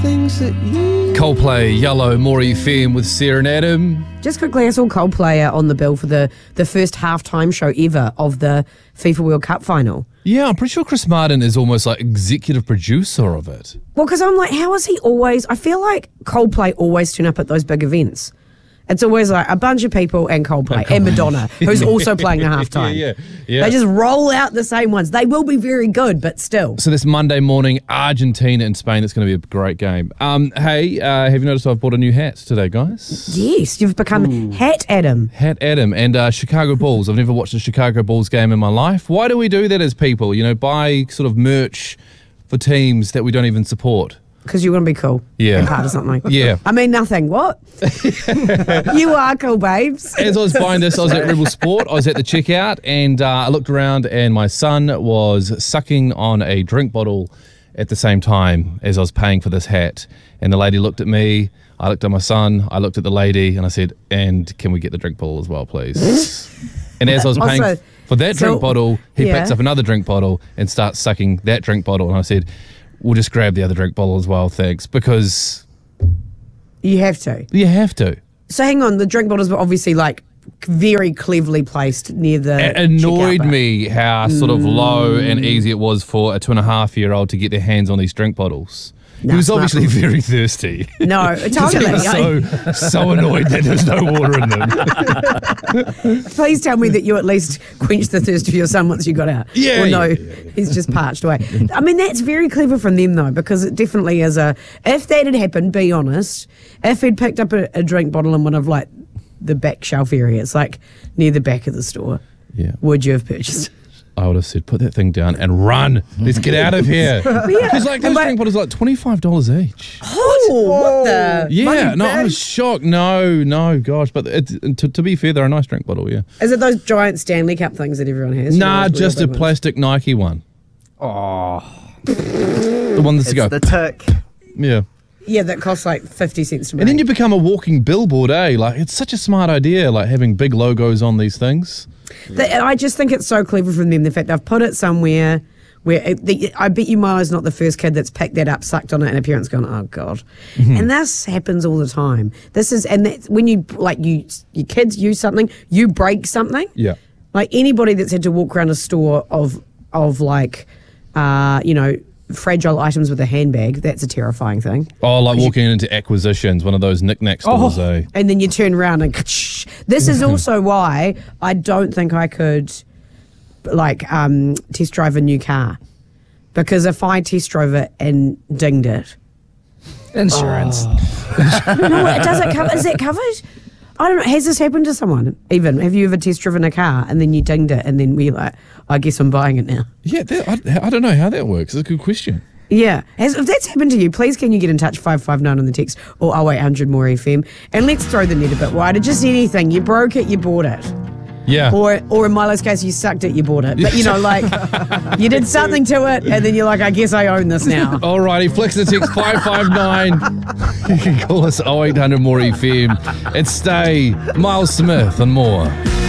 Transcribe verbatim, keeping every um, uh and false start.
things that you... Coldplay, Yellow, More F M with Sarah and Adam. Just quickly, I saw Coldplay on the bill for the, the first halftime show ever of the FIFA World Cup final. Yeah, I'm pretty sure Chris Martin is almost like executive producer of it. Well, because I'm like, how is he always... I feel like Coldplay always turn up at those big events. It's always like a bunch of people and Coldplay and, Coldplay. and Madonna, who's also playing the halftime. yeah, yeah, yeah. They just roll out the same ones. They will be very good, but still. So this Monday morning, Argentina and Spain, that's going to be a great game. Um, hey, uh, have you noticed I've bought a new hat today, guys? Yes, you've become Ooh. Hat Adam. Hat Adam and uh, Chicago Bulls. I've never watched a Chicago Bulls game in my life. Why do we do that as people? You know, buy sort of merch for teams that we don't even support. Because you want to be cool. Yeah. And part of something. Yeah. I mean, nothing. What? You are cool, babes. As I was buying this, I was at Rebel Sport. I was at the checkout and uh, I looked around and my son was sucking on a drink bottle at the same time as I was paying for this hat. And the lady looked at me. I looked at my son. I looked at the lady and I said, and can we get the drink bottle as well, please? And as I was paying also, for that so, drink bottle, he yeah. picks up another drink bottle and starts sucking that drink bottle. And I said... we'll just grab the other drink bottle as well, thanks, because... You have to. You have to. So hang on, the drink bottles were obviously like very cleverly placed near the It annoyed me how sort of low and easy it was for a two and a half year old to get their hands on these drink bottles. No, he was obviously not. very thirsty. No, totally. He was so, so annoyed that there's no water in them. Please tell me that you at least quenched the thirst of your son once you got out. Yeah. Or no, yeah, yeah, yeah. he's just parched away. I mean, that's very clever from them though, because it definitely is a... If that had happened, be honest, if he'd picked up a, a drink bottle in one of like the back shelf areas, like near the back of the store, yeah, would you have purchased it? I would have said, put that thing down and run. Let's get out of here. Because like those drink bottles are like twenty-five dollars each. Oh, what the? Yeah, no, I was shocked. No, no, gosh. But it, to, to be fair, they're a nice drink bottle, yeah. Is it those giant Stanley Cup things that everyone has? Nah, just a plastic ones? Nike one. Oh. The one that's it's go. the tick. Yeah. Yeah, that costs like fifty cents to make. And then you become a walking billboard, eh? Like, it's such a smart idea, like having big logos on these things. The, I just think it's so clever from them, the fact they've put it somewhere where it, the, I bet you Milo's not the first kid that's picked that up, sucked on it, and a parent's gone, oh God. Mm-hmm. And this happens all the time. This is, and that's when you, like, you, your kids use something, you break something. Yeah. Like anybody that's had to walk around a store of, of like, uh, you know, fragile items with a handbag, that's a terrifying thing. Oh, like walking you, into Acquisitions, one of those knick-knack stores, oh, eh? And then you turn around and this is also why I don't think I could like um, test drive a new car, because if I test drove it and dinged it, insurance. Oh. No, does it cover? Is that covered? I don't know. Has this happened to someone? Even have you ever test driven a car and then you dinged it and then we like, I guess I'm buying it now. Yeah, that, I, I don't know how that works. It's a good question. Yeah. Has, if that's happened to you, please can you get in touch, five five nine on the text or oh eight hundred more F M, and let's throw the net a bit wider. Just anything. You broke it, you bought it. Yeah. Or or in Milo's case, you sucked it, you bought it. But you know, like, you did something to it and then you're like, I guess I own this now. Alrighty, flex the text five five nine. You can call us oh eight hundred more F M and stay Miles Smith and more.